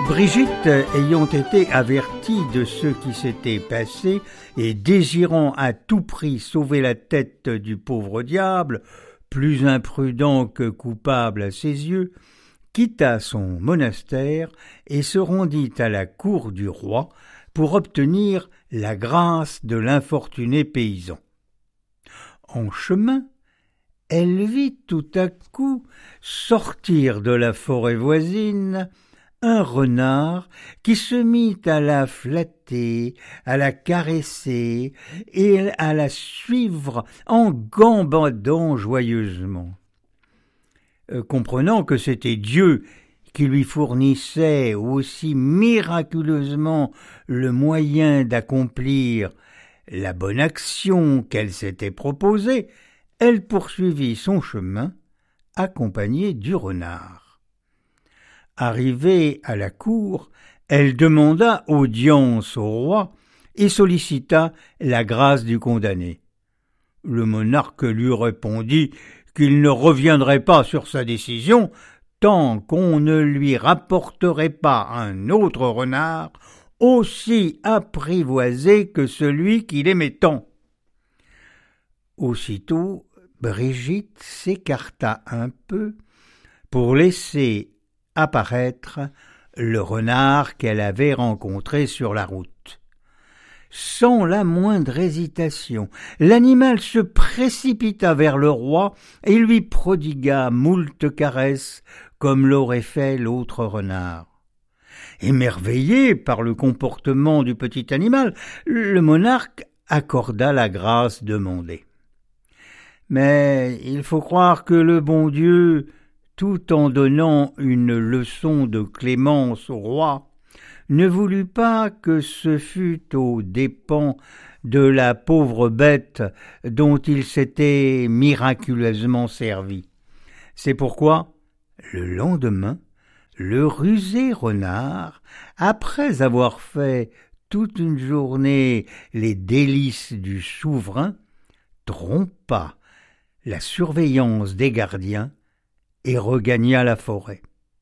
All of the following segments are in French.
Brigitte, ayant été avertie de ce qui s'était passé et désirant à tout prix sauver la tête du pauvre diable, plus imprudent que coupable à ses yeux, quitta son monastère et se rendit à la cour du roi pour obtenir la grâce de l'infortuné paysan. En chemin, elle vit tout à coup sortir de la forêt voisine un renard qui se mit à la flatter, à la caresser et à la suivre en gambadant joyeusement. Comprenant que c'était Dieu qui lui fournissait aussi miraculeusement le moyen d'accomplir la bonne action qu'elle s'était proposée, elle poursuivit son chemin, accompagnée du renard. Arrivée à la cour, elle demanda audience au roi et sollicita la grâce du condamné. Le monarque lui répondit qu'il ne reviendrait pas sur sa décision tant qu'on ne lui rapporterait pas un autre renard aussi apprivoisé que celui qu'il aimait tant. Aussitôt, Brigitte s'écarta un peu pour laisser apparaître le renard qu'elle avait rencontré sur la route. Sans la moindre hésitation, l'animal se précipita vers le roi et lui prodigua moult caresses comme l'aurait fait l'autre renard. Émerveillé par le comportement du petit animal, le monarque accorda la grâce demandée. Mais il faut croire que le bon Dieu, tout en donnant une leçon de clémence au roi, ne voulut pas que ce fût aux dépens de la pauvre bête dont il s'était miraculeusement servi. C'est pourquoi, le lendemain, le rusé renard, après avoir fait toute une journée les délices du souverain, trompa la surveillance des gardiens et regagna la forêt.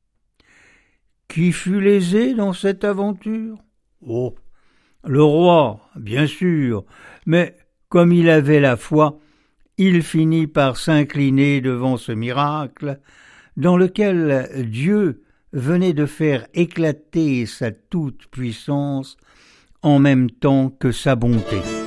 Qui fut lésé dans cette aventure? Oh, le roi, bien sûr, mais comme il avait la foi, il finit par s'incliner devant ce miracle, dans lequel Dieu venait de faire éclater sa toute-puissance en même temps que sa bonté.